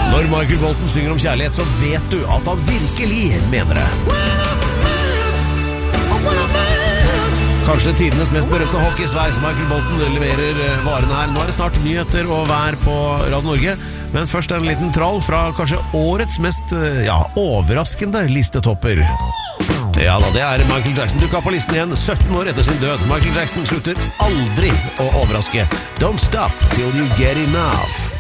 Når Michael Bolton synger om kjærlighet, så vet du at han virkelig mener det. Kanskje tidenes mest berømte hockeysveis, Michael Bolton leverer varene her. Nå er det snart nyheter og vær på Radio Norge, men først en liten trall fra kanskje årets mest overraskende listetopper. Ja da, det er Michael Jackson. Dukket på listen igjen 17 år etter sin død. Michael Jackson slutter aldri å overraske. Don't stop till you get enough.